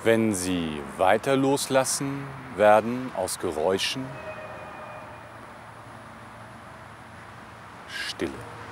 Wenn Sie weiter loslassen werden aus Geräuschen, Stille.